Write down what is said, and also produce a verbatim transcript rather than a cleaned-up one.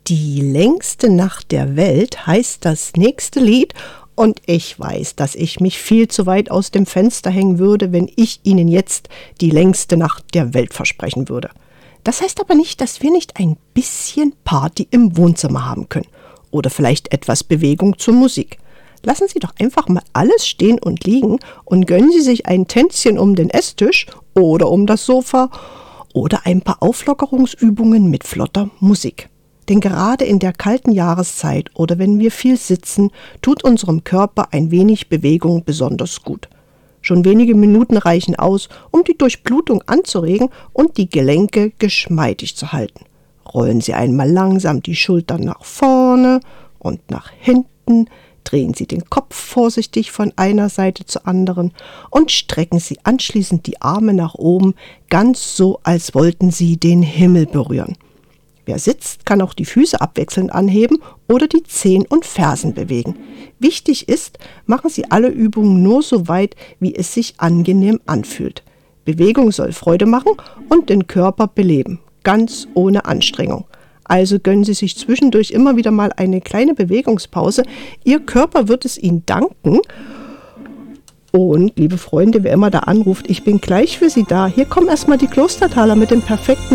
Die längste Nacht der Welt heißt das nächste Lied und ich weiß, dass ich mich viel zu weit aus dem Fenster hängen würde, wenn ich Ihnen jetzt die längste Nacht der Welt versprechen würde. Das heißt aber nicht, dass wir nicht ein bisschen Party im Wohnzimmer haben können oder vielleicht etwas Bewegung zur Musik. Lassen Sie doch einfach mal alles stehen und liegen und gönnen Sie sich ein Tänzchen um den Esstisch oder um das Sofa oder ein paar Auflockerungsübungen mit flotter Musik. Denn gerade in der kalten Jahreszeit oder wenn wir viel sitzen, tut unserem Körper ein wenig Bewegung besonders gut. Schon wenige Minuten reichen aus, um die Durchblutung anzuregen und die Gelenke geschmeidig zu halten. Rollen Sie einmal langsam die Schultern nach vorne und nach hinten, drehen Sie den Kopf vorsichtig von einer Seite zur anderen und strecken Sie anschließend die Arme nach oben, ganz so, als wollten Sie den Himmel berühren. Wer sitzt, kann auch die Füße abwechselnd anheben oder die Zehen und Fersen bewegen. Wichtig ist, machen Sie alle Übungen nur so weit, wie es sich angenehm anfühlt. Bewegung soll Freude machen und den Körper beleben, ganz ohne Anstrengung. Also gönnen Sie sich zwischendurch immer wieder mal eine kleine Bewegungspause. Ihr Körper wird es Ihnen danken. Und, liebe Freunde, wer immer da anruft, ich bin gleich für Sie da. Hier kommen erstmal die Klostertaler mit dem perfekten